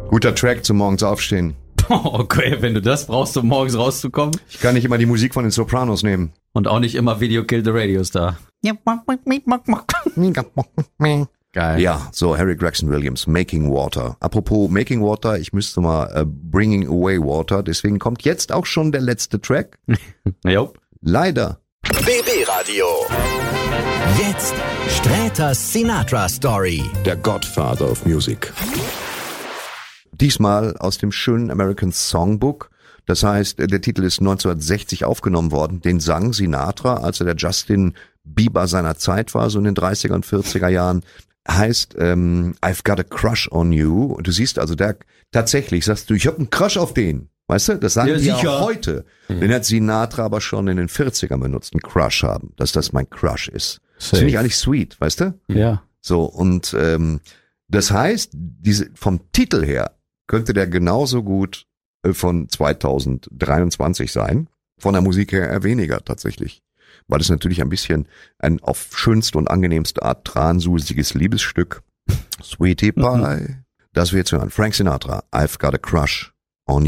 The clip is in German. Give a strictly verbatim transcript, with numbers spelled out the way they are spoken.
Guter Track zum morgens aufstehen. Okay, wenn du das brauchst, um morgens rauszukommen. Ich kann nicht immer die Musik von den Sopranos nehmen. Und auch nicht immer Video Kill the Radio Star. Geil. Ja, so Harry Gregson Williams, Making Water. Apropos Making Water, ich müsste mal uh, Bringing Away Water, deswegen kommt jetzt auch schon der letzte Track. Jo. Leider. B B Radio. Jetzt Sträters Sinatra Story. Der Godfather of Music. Diesmal aus dem schönen American Songbook. Das heißt, der Titel ist neunzehnhundertsechzig aufgenommen worden. Den sang Sinatra, als er der Justin Bieber seiner Zeit war, so in den dreißiger und vierziger Jahren. Heißt, ähm, I've got a crush on you. Und du siehst also, der tatsächlich sagst du, ich habe einen Crush auf den. Weißt du, das sagen ja, die sicher. ja heute. Mhm. Den hat Sinatra aber schon in den vierzigern benutzt, einen Crush haben, dass das mein Crush ist. Safe. Das finde ich eigentlich sweet, weißt du? Ja. So, und ähm, das heißt, diese vom Titel her könnte der genauso gut äh, von zweitausenddreiundzwanzig sein. Von der Musik her eher weniger tatsächlich. Weil es natürlich ein bisschen ein auf schönste und angenehmste Art transusiges Liebesstück. Sweetie Pie. Mhm. Das wir jetzt hören. Frank Sinatra, I've got a crush